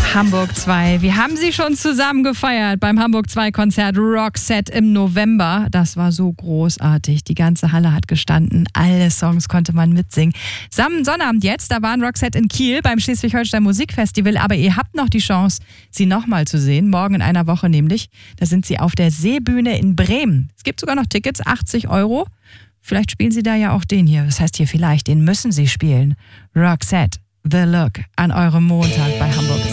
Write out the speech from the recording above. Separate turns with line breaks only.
Hamburg 2. Wir haben sie schon zusammen gefeiert beim Hamburg 2 Konzert Roxette im November. Das war so großartig. Die ganze Halle hat gestanden. Alle Songs konnte man mitsingen. Am Sonnabend jetzt, da waren Roxette in Kiel beim Schleswig-Holstein Musikfestival. Aber ihr habt noch die Chance, sie nochmal zu sehen. Morgen in einer Woche nämlich. Da sind sie auf der Seebühne in Bremen. Es gibt sogar noch Tickets, 80 €. Vielleicht spielen sie da ja auch den hier. Das heißt hier vielleicht, den müssen sie spielen. Roxette, The Look an eurem Montag bei Hamburg